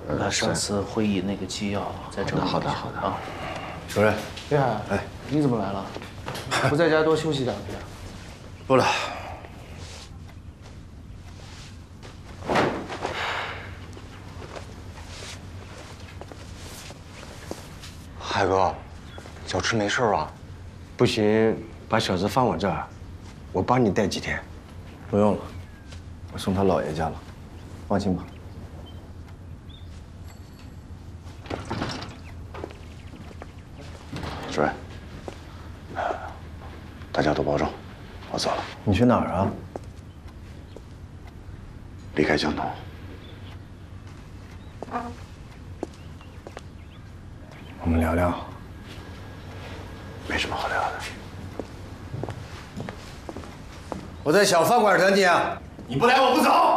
把上次会议那个纪要再整理一下。 好的啊。 主任， 厉害！哎，你怎么来了？不在家多休息2天。 不了。 海哥，小池没事吧？ 不行，把小子放我这儿，我帮你带几天。 不用了，我送他姥爷家了，放心吧。 主任，大家都保重，我走了。 你去哪儿啊？ 离开江东。 我们聊聊。 没什么好聊的。 我在小饭馆等你啊！ 你不来我不走。